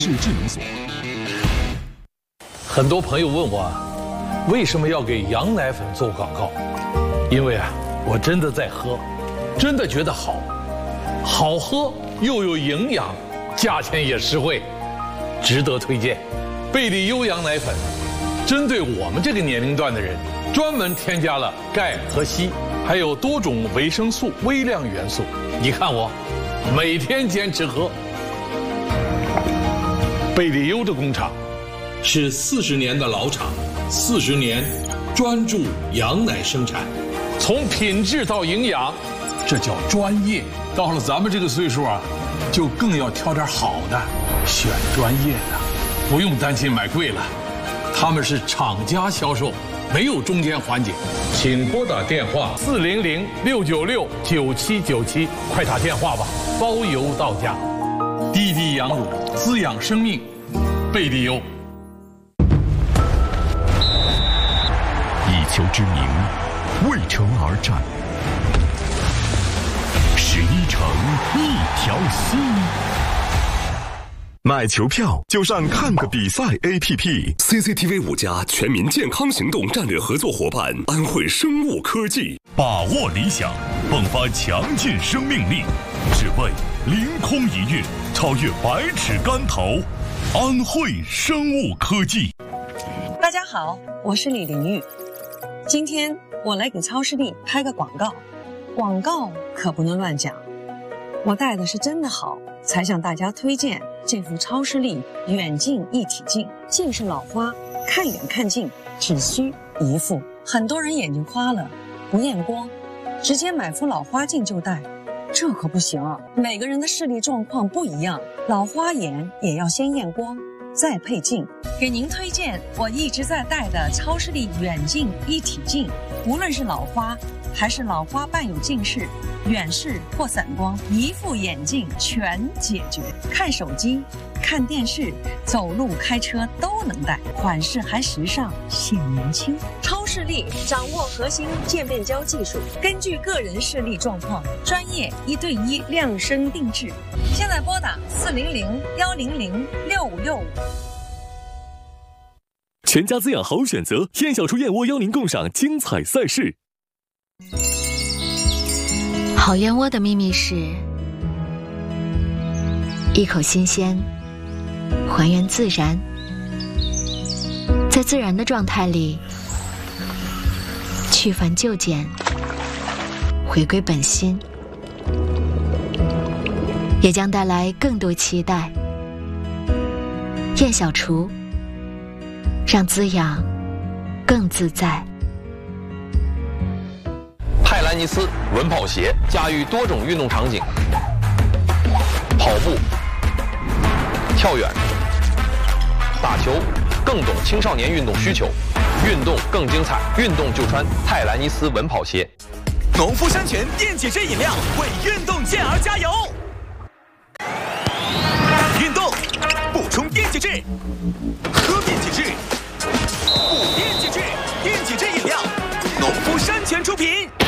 智能所。 很多朋友问我，为什么要给羊奶粉做广告？因为我真的在喝，真的觉得好喝又有营养，价钱也实惠，值得推荐。贝利优羊奶粉，针对我们这个年龄段的人，专门添加了钙和硒，还有多种维生素、微量元素。你看我，每天坚持喝。贝利优的工厂是40年的老厂，40年专注羊奶生产，从品质到营养，这叫专业。到了咱们这个岁数就更要挑点好的，选专业的，不用担心买贵了。他们是厂家销售，没有中间环节。请拨打电话400-696-9797，快打电话吧，包邮到家。滴滴羊乳，滋养生命，贝利优。 以球之名，为城而战。11城一条心。买球票就上看个比赛 APP。CCTV 5家全民健康行动战略合作伙伴安慧生物科技，把握理想，迸发强劲生命力，只为凌空一跃，超越百尺竿头。安慧生物科技。 大家好，我是李玲玉。今天我来给超视力拍个广告，广告可不能乱讲。我带的是真的好，才向大家推荐这副超视力远近一体镜。近视老花，看远看近只需一副。很多人眼睛花了不验光，直接买副老花镜就戴，这可不行。每个人的视力状况不一样，老花眼也要先验光再配镜。给您推荐我一直在戴的超视力远近一体镜，无论是老花还是老花伴有近视、远视或散光，一副眼镜全解决。看手机、看电视、走路、开车都能戴，款式还时尚显年轻。超视力掌握核心渐变焦技术，根据个人视力状况，专业1对1量身定制。现在拨打400-100-6565。 全家滋养好选择，燕小厨燕窝邀您共赏精彩赛事。 好燕窝的秘密是一口新鲜，还原自然，在自然的状态里去繁就简，回归本心，也将带来更多期待。燕小厨，让滋养更自在。 泰兰尼斯稳跑鞋驾驭多种运动场景，跑步、跳远、打球，更懂青少年运动需求，运动更精彩，运动就穿泰兰尼斯稳跑鞋。 农夫山泉电解质饮料为运动健儿加油！运动补充电解质，喝电解质，补电解质，电解质饮料，农夫山泉出品。